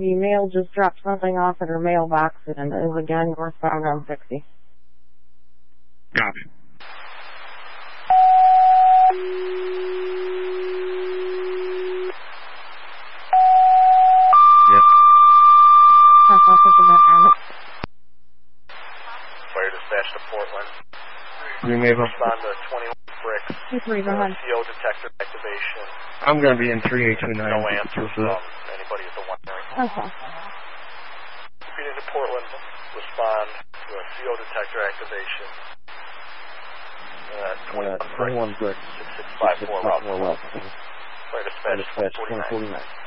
The mail just dropped something off at her mailbox and is again northbound on 60. Copy. Yep. Fire dispatch to Portland. We may have Respond to 21 bricks. 2-3, go ahead. CO detector activation. I'm going to be in 3829. No answer from anybody at the 1 area. Okay. Repeating to Portland, respond to a CO detector activation. 21 bricks. 6654 Route. Fire dispatch 2049.